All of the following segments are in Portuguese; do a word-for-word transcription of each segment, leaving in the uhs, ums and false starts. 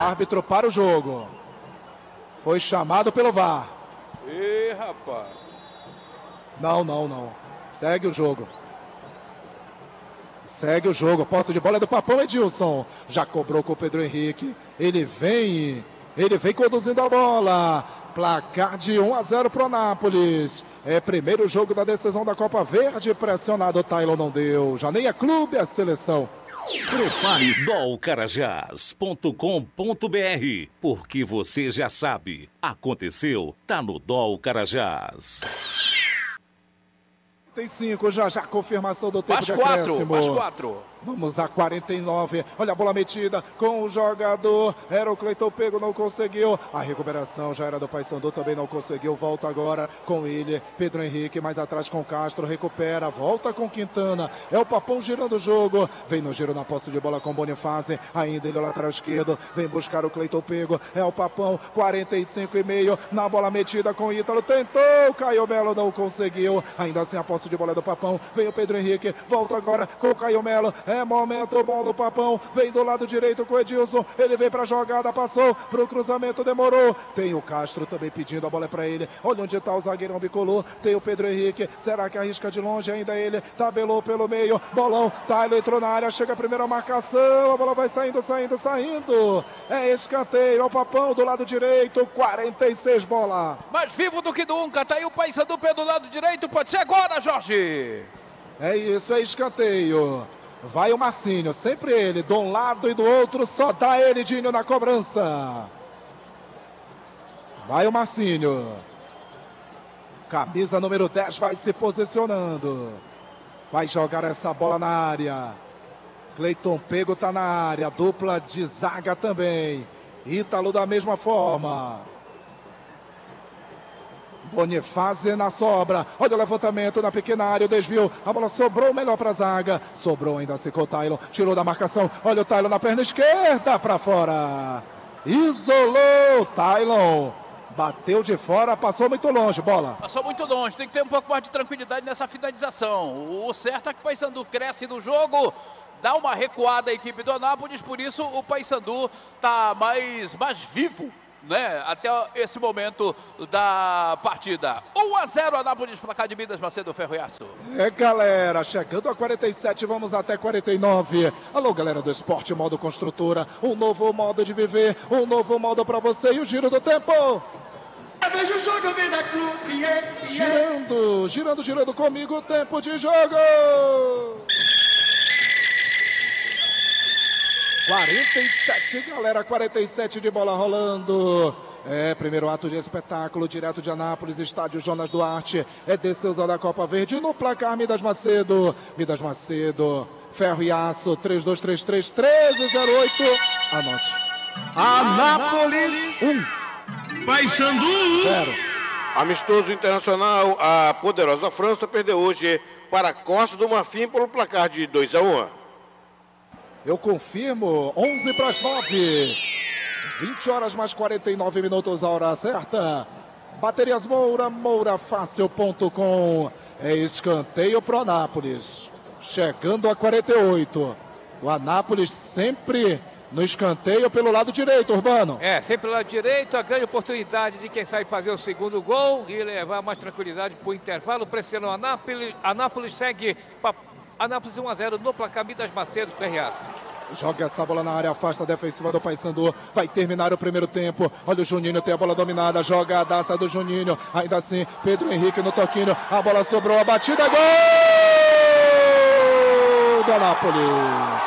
Árbitro para o jogo. Foi chamado pelo V A R. Ih, rapaz. Não, não, não. Segue o jogo. Segue o jogo. Posse de bola é do Papão, Edilson. Já cobrou com o Pedro Henrique. Ele vem. Ele vem conduzindo a bola. Placar de um a zero para o Anápolis. É primeiro jogo da decisão da Copa Verde. Pressionado, o Taylor não deu. Já nem é clube, é seleção. Prepare dol carajás ponto com ponto br, porque você já sabe, aconteceu, tá no Dol Carajás. Tem cinco, já já confirmação do tempo mais de quatro, acréscimo. mais quatro. Vamos a quarenta e nove. Olha a bola metida com o jogador. Era o Cleiton Pego, não conseguiu. A recuperação já era do Paysandu, também não conseguiu. Volta agora com ele. Pedro Henrique mais atrás com Castro. Recupera. Volta com Quintana. É o Papão girando o jogo. Vem no giro na posse de bola com Bonifácio. Ainda ele lateral esquerdo. Vem buscar o Cleiton Pego. É o Papão. quarenta e cinco e meio. Na bola metida com o Ítalo. Tentou. Caio Melo não conseguiu. Ainda assim a posse de bola é do Papão. Vem o Pedro Henrique. Volta agora com o Caio Melo. É momento bom do Papão. Vem do lado direito com o Edilson. Ele vem pra jogada, passou pro cruzamento, demorou. Tem o Castro também pedindo, a bola é pra ele. Olha onde tá o zagueirão bicolor. Tem o Pedro Henrique. Será que arrisca de longe ainda ele? Tabelou pelo meio. Bolão. Tyler entrou na área. Chega a primeira marcação. A bola vai saindo, saindo, saindo. É escanteio. É o Papão do lado direito. quarenta e seis bola. Mais vivo do que nunca. Tá aí o Paysandu pelo lado direito. Pode ser agora, Jorge. É isso, é escanteio. Vai o Marcinho, sempre ele, de um lado e do outro, só dá ele, Dinho, na cobrança. Vai o Marcinho. Camisa número dez vai se posicionando. Vai jogar essa bola na área. Cleiton Pego tá na área, dupla de zaga também. Ítalo da mesma forma. Bonifácio na sobra. Olha o levantamento na pequena área, o desvio. A bola sobrou melhor para a zaga. Sobrou ainda assim com o Taylor. Tirou da marcação. Olha o Taylor na perna esquerda para fora. Isolou o Taylor. Bateu de fora, passou muito longe. Bola. Passou muito longe. Tem que ter um pouco mais de tranquilidade nessa finalização. O certo é que o Paysandu cresce no jogo. Dá uma recuada a equipe do Anápolis. Por isso o Paysandu está mais, mais vivo, né, até esse momento da partida. um a zero Anápolis, placar de Midas Macedo, Ferro e Aço. É, galera, chegando a quarenta e sete, vamos até quarenta e nove. Alô, galera do esporte, modo construtora, um novo modo de viver, um novo modo pra você e o giro do tempo. Veja o jogo, vida clube, yeah, yeah. Girando, girando, girando comigo, tempo de jogo. quarenta e sete, galera, quarenta e sete de bola rolando. É, primeiro ato de espetáculo, direto de Anápolis, estádio Jonas Duarte. É decisão da Copa Verde no placar Midas Macedo. Midas Macedo, Ferro e Aço, três dois três três, treze zero oito. Anote. Anápolis um. Paysandu zero. Amistoso internacional, a poderosa França perdeu hoje para a Costa do Marfim pelo placar de dois a um. Eu confirmo, onze para as nove. vinte horas mais quarenta e nove minutos, a hora certa. Baterias Moura, moura fácil ponto com. É escanteio pro Anápolis. Chegando a quarenta e oito. O Anápolis sempre no escanteio pelo lado direito, Urbano. É, sempre pelo lado direito, a grande oportunidade de quem sabe fazer o segundo gol e levar mais tranquilidade para o intervalo. Pressionou o Anápolis, Anápolis segue para Anápolis um a zero no placar Midas Macedo, Ferreaça. Joga essa bola na área, afasta a defensiva do Paysandu. Vai terminar o primeiro tempo. Olha o Juninho, tem a bola dominada. Joga a daça do Juninho. Ainda assim, Pedro Henrique no toquinho. A bola sobrou, a batida. Gol do Anápolis.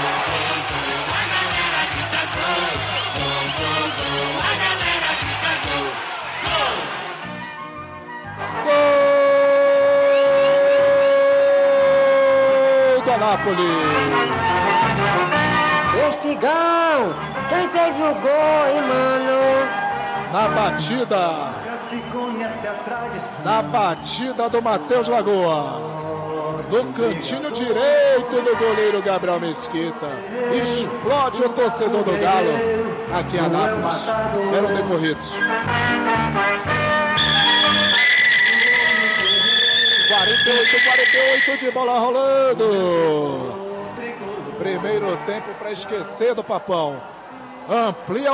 Gol do Anápolis. Espigão, quem fez o gol, hein, mano? Na batida, na batida do Matheus Lagoa, no cantinho direito do goleiro Gabriel Mesquita, explode o torcedor do Galo, aqui em Anápolis, eram decorridos. quarenta e oito, quarenta e oito de bola rolando. Primeiro tempo para esquecer do Papão. amplia